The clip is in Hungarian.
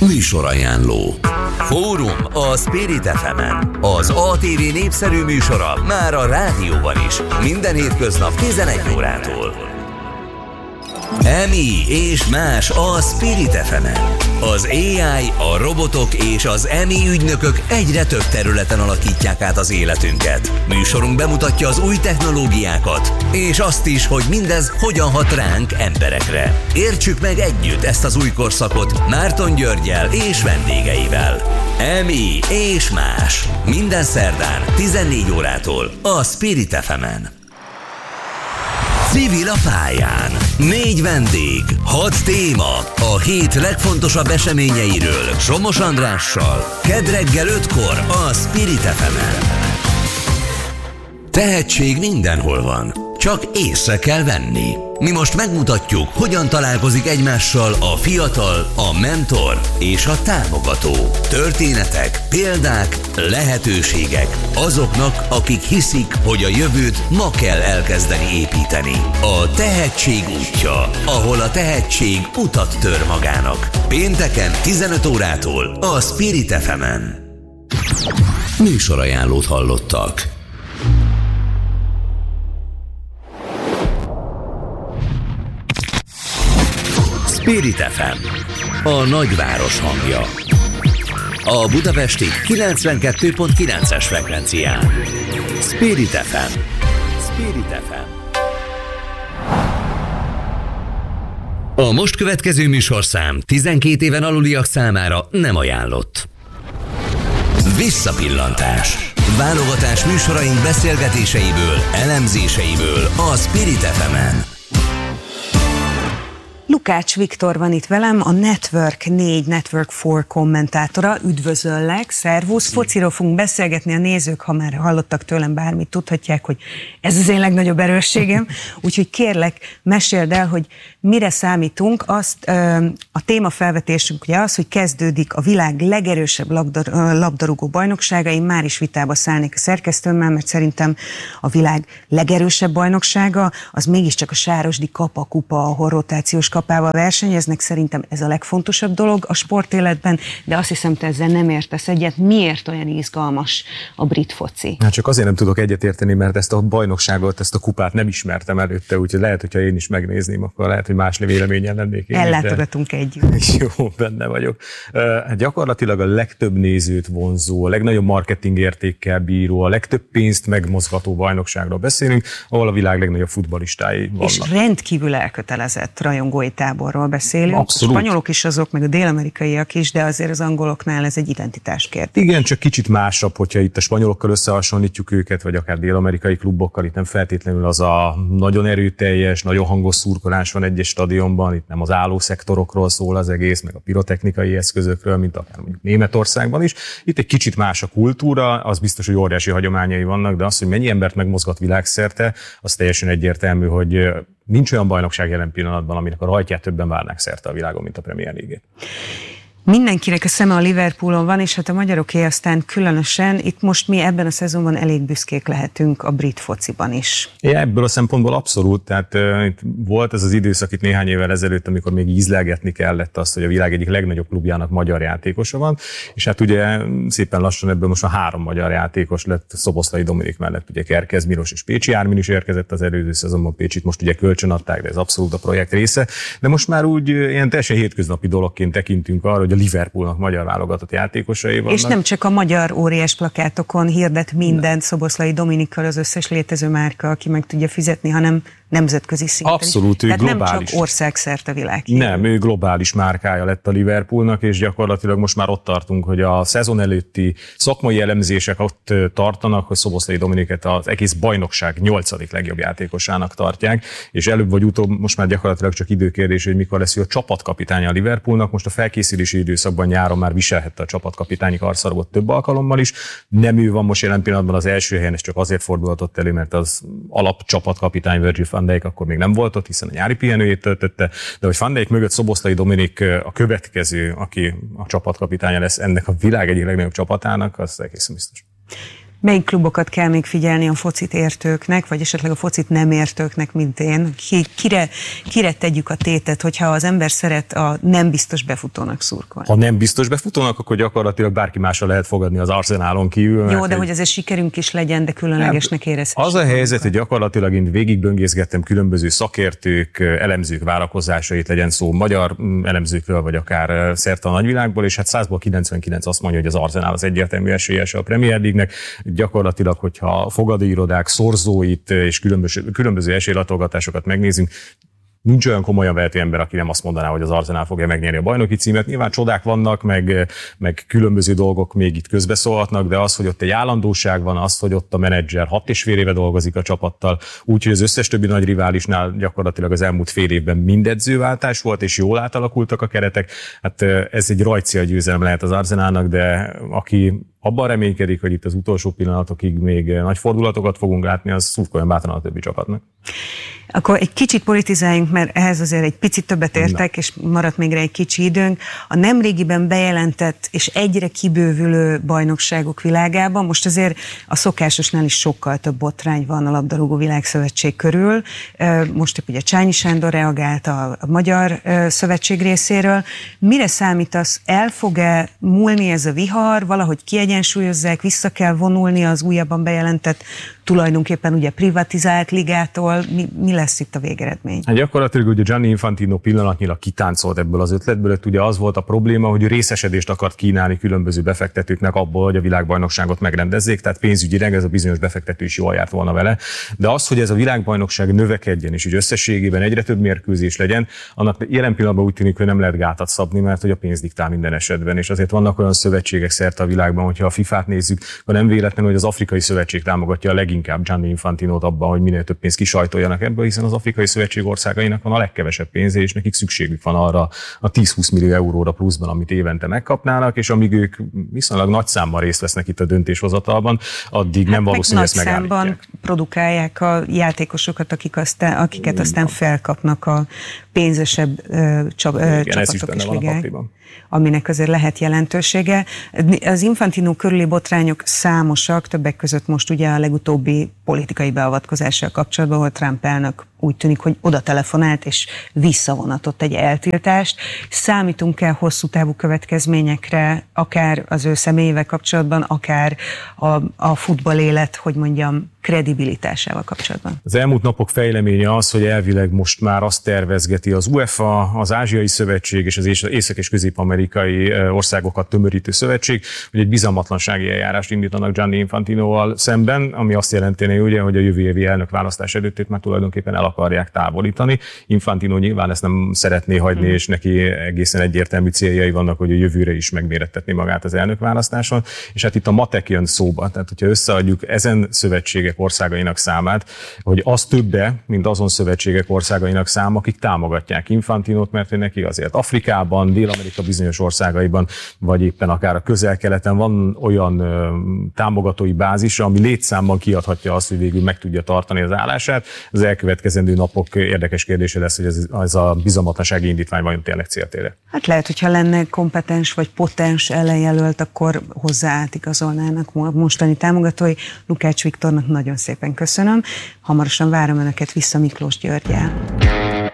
Műsorajánló. Fórum a Spirit FM-en. Az ATV népszerű műsora már a rádióban is. Minden hétköznap 11 órától. EMI és más a Spirit FM-en. Az AI, a robotok és az EMI ügynökök egyre több területen alakítják át az életünket. Műsorunk bemutatja az új technológiákat, és azt is, hogy mindez hogyan hat ránk emberekre. Értsük meg együtt ezt az új korszakot Márton Györggyel és vendégeivel. EMI és más. Minden szerdán 14 órától a Spirit FM-en. Civil a pályán. 4 vendég, 6 téma. A hét legfontosabb eseményeiről Somos Andrással. Kedd reggel 5-kor a Spirit FM-en. Tehetség mindenhol van, csak észre kell venni. Mi most megmutatjuk, hogyan találkozik egymással a fiatal, a mentor és a támogató. Történetek, példák, lehetőségek azoknak, akik hiszik, hogy a jövőt ma kell elkezdeni építeni. A tehetség útja, ahol a tehetség utat tör magának. Pénteken 15 órától a Spirit FM-en. Műsorajánlót hallottak. Spirit FM, a nagyváros hangja. A budapesti 92.9-es frekvencián. Spirit FM. Spirit FM. A most következő műsorszám 12 éven aluliak számára nem ajánlott. Visszapillantás. Válogatás műsoraink beszélgetéseiből, elemzéseiből a Spirit FM-en. Lukács Viktor van itt velem, a Network 4, Network 4 kommentátora. Üdvözöllek, szervusz! Fociról fogunk beszélgetni, a nézők, ha már hallottak tőlem bármit, tudhatják, hogy ez az én legnagyobb erősségem. Úgyhogy kérlek, meséld el, hogy mire számítunk. A témafelvetésünk ugye az, hogy kezdődik a világ legerősebb labdarúgó bajnoksága. Én már is vitába szállnék a szerkesztőmmel, mert szerintem a világ legerősebb bajnoksága az mégiscsak a Sárosdi Kapa-kupa, ahol rotációs kapával versenyeznek. Szerintem ez a legfontosabb dolog a sportéletben, de azt hiszem, te ezzel nem értesz egyet. Miért olyan izgalmas a brit foci? Hát csak azért nem tudok egyetérteni, mert ezt a bajnokságot, ezt a kupát nem ismertem előtte, úgyhogy lehet, hogyha én is megnézném, akkor lehet, hogy más véleményen lennék. Ellátogatunk együtt. Jó, benne vagyok. Hát gyakorlatilag a legtöbb nézőt vonzó, a legnagyobb marketing értékkel bíró, a legtöbb pénzt megmozgató bajnokságról beszélünk, ahol a világ legnagyobb futballistái vannak. És rendkívül elkötelezett rajongói táborról beszélünk. Abszolút. A spanyolok is azok, meg a dél-amerikaiak is, de azért az angoloknál ez egy identitás kérdés. Igen, csak kicsit másabb, hogyha itt a spanyolokkal összehasonlítjuk őket, vagy akár dél-amerikai klubokkal, itt nem feltétlenül az a nagyon erőteljes, nagyon hangos szurkolás van egyes stadionban, itt nem az állószektorokról szól az egész, meg a pirotechnikai eszközökről, mint akár mondjuk Németországban is. Itt egy kicsit más a kultúra, az biztos, hogy óriási hagyományai vannak, de az, hogy mennyi embert megmozgat világszerte, az teljesen egyértelmű, hogy nincs olyan bajnokság jelen pillanatban, aminek a rajtját többen várnák szerte a világon, mint a Premier League. Mindenkinek a szeme a Liverpoolon van, és hát a magyaroké aztán különösen. Itt most mi ebben a szezonban elég büszkék lehetünk a brit fociban is. Ja, ebből a szempontból abszolút, tehát itt volt ez az időszak itt néhány évvel ezelőtt, amikor még ízlelgetni kellett azt, hogy a világ egyik legnagyobb klubjának magyar játékosa van, és hát ugye szépen lassan ebből most már 3 magyar játékos lett, Szoboszlai Dominik mellett ugye Kerkez Milos és Pécsi Ármin is érkezett az előző szezonban, Pécsit most ugye kölcsön adták, de ez abszolút a projekt része, de most már úgy ilyen teljesen hétköznapi dologként tekintünk arra, hogy a Liverpoolnak magyar válogatott játékosai vannak. És nem csak a magyar óriás plakátokon hirdet mindent Szoboszlai Dominikkal az összes létező márka, aki meg tudja fizetni, hanem nemzetközi szinten. Abszolút, ő tehát globális. Nem csak országszerte világ. Nem, ő globális márkája lett a Liverpoolnak, és gyakorlatilag most már ott tartunk, hogy a szezon előtti szakmai elemzések ott tartanak, hogy Szoboszlai Dominiket az egész bajnokság 8. legjobb játékosának tartják, és előbb vagy utóbb most már gyakorlatilag csak időkérdés, hogy mikor lesz ő a csapatkapitánya a Liverpoolnak. Most a felkészülési időszakban nyáron már viselhette a csapatkapitányi karszalagot több alkalommal is. Nem ő van most jelen pillanatban az első helyen, ez csak azért fordulhatott elő, mert az alapcsapatkapitány Virgil van Dijk akkor még nem volt ott, hiszen a nyári pihenőjét töltötte, de hogy Van Dijk mögött Szoboszlai Dominik a következő, aki a csapatkapitánya lesz ennek a világ egyik legnagyobb csapatának, az egészen biztos. Melyik klubokat kell még figyelni a focit értőknek, vagy esetleg a focit nem értőknek, mint én? Kire tegyük a tétet, hogyha az ember szeret a nem biztos befutónak szurkolni? Ha nem biztos befutónak, akkor gyakorlatilag bárki másra lehet fogadni az Arsenalon kívül. Jó, de hogy ezért sikerünk is legyen, de különlegesnek érezhetjük. Az a helyzet, hogy gyakorlatilag én végigböngészgettem különböző szakértők, elemzők várakozásait, legyen szó magyar elemzőkről, vagy akár szerte a nagyvilágból, és hát 100-ból 99 azt mondja, hogy az Arsenal az egyértelmű esélyese a Premier League-nek. Gyakorlatilag, hogyha fogadóirodák, szorzóit és különböző esélylatolgatásokat megnézünk, nincs olyan komolyan vehető ember, aki nem azt mondaná, hogy az Arsenal fogja megnyerni a bajnoki címet. Nyilván csodák vannak, meg különböző dolgok még itt közbeszólhatnak, de az, hogy ott egy állandóság van, az, hogy ott a menedzser 6,5 éve dolgozik a csapattal, úgyhogy az összes többi nagy riválisnál gyakorlatilag az elmúlt fél évben mind edzőváltás volt, és jól átalakultak a keretek. Hát ez egy rajtcélgyőzelem lehet az Arsenalnak, de aki abban reménykedik, hogy itt az utolsó pillanatokig még nagy fordulatokat fogunk látni, az szurkoljon bátran a többi csapatnak. Akkor egy kicsit politizáljunk, mert ehhez azért egy picit többet értek, és maradt még rá egy kicsi időnk. A nemrégiben bejelentett és egyre kibővülő bajnokságok világában most azért a szokásosnál is sokkal több botrány van a labdarúgó világszövetség körül. Most ugye Csányi Sándor reagált a Magyar Szövetség részéről. Mire számítasz? El fog-e múlni ez a vihar? Valahogy kiegyensúlyozzák, vissza kell vonulni az újabban bejelentett, tulajdonképpen ugye privatizált ligától? Mi lesz itt a végeredmény? Hát gyakorlatilag ugye Gianni Infantino pillanatnyilag kitáncolt ebből az ötletből, ugye az volt a probléma, hogy részesedést akart kínálni különböző befektetőknek abból, hogy a világbajnokságot megrendezzék, tehát pénzügyileg ez a bizonyos befektető is jól járt volna vele. De az, hogy ez a világbajnokság növekedjen, és így összességében egyre több mérkőzés legyen, annak jelen pillanatban úgy tűnik, hogy nem lehet gátat szabni, mert hogy a pénz diktál minden esetben, és azért vannak olyan szövetségek szerte a világban, hogyha a FIFA-t nézzük, akkor nem véletlen, hogy az Afrikai Szövetség támogatja a leginkább Gianni Infantinót abban, hogy minél több pénzt kisajtoljanak ebből, hiszen az Afrikai Szövetség országainak van a legkevesebb pénze, és nekik szükségük van arra a 10-20 millió euróra pluszban, amit évente megkapnának, és amíg ők viszonylag nagy számban részt vesznek itt a döntéshozatalban, addig nem valószínű, hogy ezt megállítják. Nagy számban produkálják a játékosokat, akiket aztán felkapnak a pénzesebb csapatok és ligák, aminek azért lehet jelentősége. Az Infantino körüli botrányok számosak, többek között most ugye a legutóbbi politikai beavatkozással kapcsolatban, ahol Trump elnök úgy tűnik, hogy oda telefonált és visszavonatott egy eltiltást. Számítunk-e hosszú távú következményekre, akár az ő személyével kapcsolatban, akár a futballélet, hogy mondjam, kredibilitásával kapcsolatban? Az elmúlt napok fejleménye az, hogy elvileg most már azt tervezgeti az UEFA, az Ázsiai Szövetség és az Észak- és Közép-amerikai országokat tömörítő szövetség, hogy egy bizalmatlansági eljárást indítanak Gianni Infantinoval szemben, ami azt jelenteni, ugye, hogy a jövő évi elnökválasztás előtt már tulajdonképpen el akarják távolítani. Infantino nyilván ezt nem szeretné hagyni, és neki egészen egyértelmű céljai vannak, hogy a jövőre is megmérettetni magát az elnökválasztáson. És hát itt a matek jön szóba, tehát hogyha összeadjuk ezen szövetségek országainak számát, hogy az többe, mint azon szövetségek országainak száma, akik támogatják Infantinót, mert ő neki azért Afrikában, Dél-Amerika bizonyos országaiban, vagy éppen akár a Közel-Keleten van olyan támogatói bázisa, ami létszámban kiadhatja azt, hogy végül meg tudja tartani az állását. Az elkövetkezendő napok érdekes kérdése lesz, hogy ez a bizalmatlansági indítvány vajon tényleg célt ér. Hát lehet, hogyha lenne kompetens vagy potens ellenjelölt, akkor hozzá átigazolnának mostani támogatói. Lukács Viktornak nagyon szépen köszönöm. Hamarosan várom Önöket vissza Miklós Györggyel.